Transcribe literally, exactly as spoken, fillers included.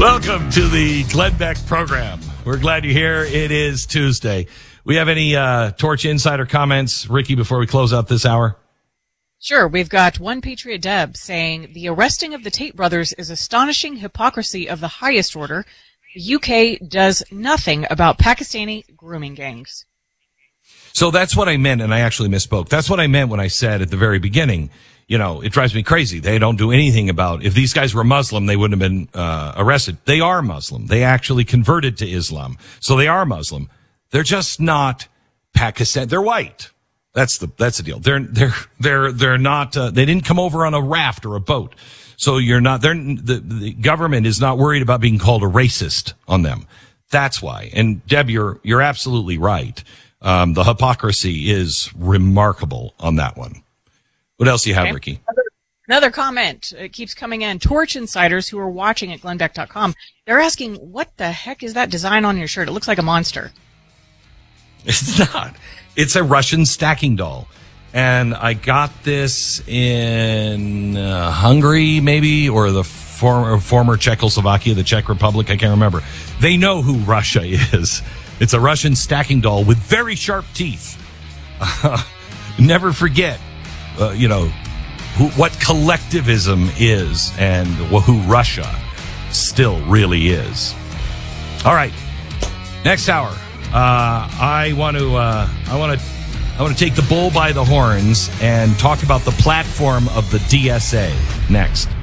Welcome to the Glenn Beck program. We're glad you're here. It is Tuesday. We have any uh, Torch Insider comments, Ricky, before we close out this hour? Sure. We've got one Patriot Deb saying, the arresting of the Tate brothers is astonishing hypocrisy of the highest order. The U K does nothing about Pakistani grooming gangs. So that's what I meant, and I actually misspoke. That's what I meant when I said at the very beginning, you know, it drives me crazy. They don't do anything about, if these guys were Muslim, they wouldn't have been uh, arrested. They are Muslim. They actually converted to Islam. So they are Muslim. They're just not Pakistan. They're white. That's the, that's the deal. They're, they're, they're, they're not, uh, they didn't come over on a raft or a boat. So you're not, they're, the, the government is not worried about being called a racist on them. That's why. And Deb, you're, you're absolutely right. Um, the hypocrisy is remarkable on that one. What else do you have, okay. Ricky? Another, another comment. It keeps coming in. Torch insiders who are watching at glenn beck dot com, they're asking, what the heck is that design on your shirt? It looks like a monster. It's not. It's a Russian stacking doll. And I got this in uh, Hungary, maybe, or the former, former Czechoslovakia, the Czech Republic. I can't remember. They know who Russia is. It's a Russian stacking doll with very sharp teeth. Uh, never forget. Uh, you know, who, what collectivism is and who Russia still really is. All right. Next hour, uh, I want to, uh, I want to, I want to take the bull by the horns and talk about the platform of the D S A next.